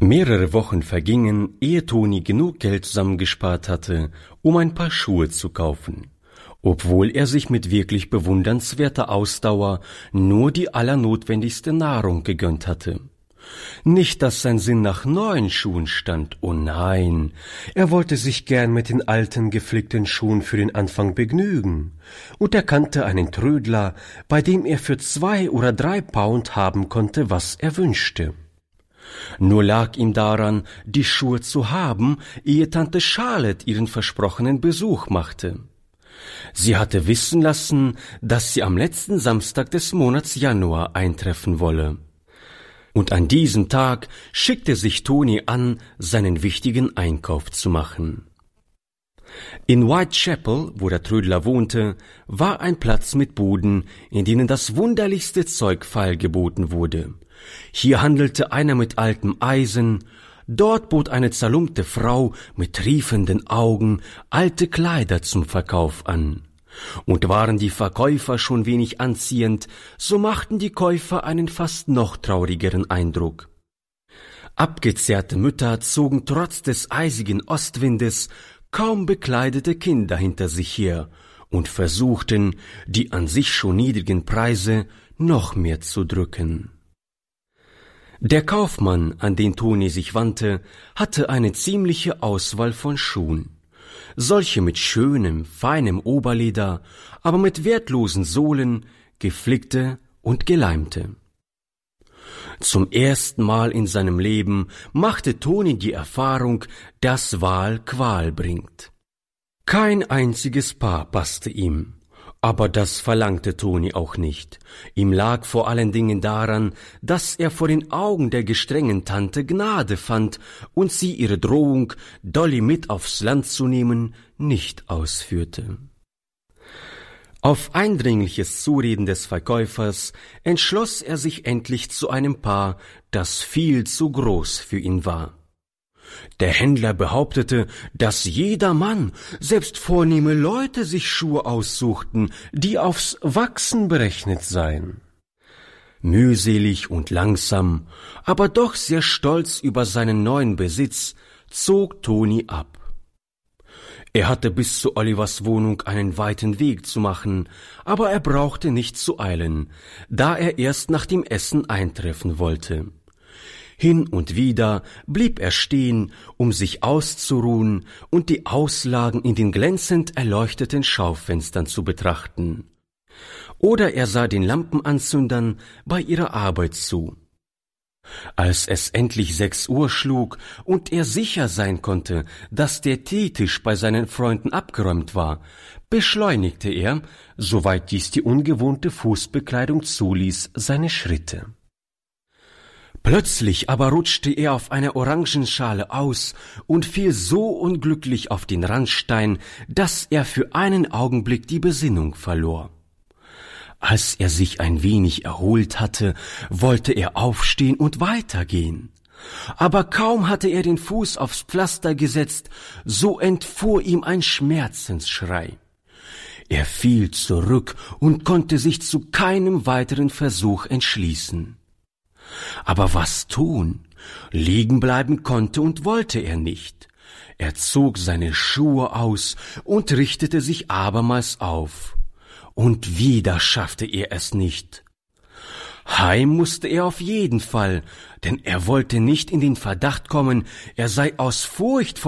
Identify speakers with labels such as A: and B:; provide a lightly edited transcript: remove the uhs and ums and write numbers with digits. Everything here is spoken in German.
A: Mehrere Wochen vergingen, ehe Toni genug Geld zusammengespart hatte, um ein paar Schuhe zu kaufen, obwohl er sich mit wirklich bewundernswerter Ausdauer nur die allernotwendigste Nahrung gegönnt hatte. Nicht, dass sein Sinn nach neuen Schuhen stand, oh nein, er wollte sich gern mit den alten geflickten Schuhen für den Anfang begnügen, und er kannte einen Trödler, bei dem er für 2 oder 3 Pound haben konnte, was er wünschte. Nur lag ihm daran, die Schuhe zu haben, ehe Tante Charlotte ihren versprochenen Besuch machte. Sie hatte wissen lassen, dass sie am letzten Samstag des Monats Januar eintreffen wolle. Und an diesem Tag schickte sich Toni an, seinen wichtigen Einkauf zu machen. In Whitechapel, wo der Trödler wohnte, war ein Platz mit Buden, in denen das wunderlichste Zeug feilgeboten wurde. Hier handelte einer mit altem Eisen, dort bot eine zerlumpte Frau mit triefenden Augen alte Kleider zum Verkauf an. Und waren die Verkäufer schon wenig anziehend, so machten die Käufer einen fast noch traurigeren Eindruck. Abgezehrte Mütter zogen trotz des eisigen Ostwindes kaum bekleidete Kinder hinter sich her und versuchten, die an sich schon niedrigen Preise noch mehr zu drücken. Der Kaufmann, an den Toni sich wandte, hatte eine ziemliche Auswahl von Schuhen. Solche mit schönem, feinem Oberleder, aber mit wertlosen Sohlen, geflickte und geleimte. Zum ersten Mal in seinem Leben machte Toni die Erfahrung, dass Wahl Qual bringt. Kein einziges Paar passte ihm. Aber das verlangte Toni auch nicht. Ihm lag vor allen Dingen daran, dass er vor den Augen der gestrengen Tante Gnade fand und sie ihre Drohung, Dolly mit aufs Land zu nehmen, nicht ausführte. Auf eindringliches Zureden des Verkäufers entschloss er sich endlich zu einem Paar, das viel zu groß für ihn war. Der Händler behauptete, dass jeder Mann, selbst vornehme Leute, sich Schuhe aussuchten, die aufs Wachsen berechnet seien. Mühselig und langsam, aber doch sehr stolz über seinen neuen Besitz, zog Toni ab. Er hatte bis zu Olivers Wohnung einen weiten Weg zu machen, aber er brauchte nicht zu eilen, da er erst nach dem Essen eintreffen wollte. Hin und wieder blieb er stehen, um sich auszuruhen und die Auslagen in den glänzend erleuchteten Schaufenstern zu betrachten. Oder er sah den Lampenanzündern bei ihrer Arbeit zu. Als es endlich 6 Uhr schlug und er sicher sein konnte, dass der Teetisch bei seinen Freunden abgeräumt war, beschleunigte er, soweit dies die ungewohnte Fußbekleidung zuließ, seine Schritte. Plötzlich aber rutschte er auf einer Orangenschale aus und fiel so unglücklich auf den Randstein, dass er für einen Augenblick die Besinnung verlor. Als er sich ein wenig erholt hatte, wollte er aufstehen und weitergehen. Aber kaum hatte er den Fuß aufs Pflaster gesetzt, so entfuhr ihm ein Schmerzensschrei. Er fiel zurück und konnte sich zu keinem weiteren Versuch entschließen. Aber was tun? Liegen bleiben konnte und wollte er nicht. Er zog seine Schuhe aus und richtete sich abermals auf. Und wieder schaffte er es nicht. Heim musste er auf jeden Fall, denn er wollte nicht in den Verdacht kommen, er sei aus Furcht vor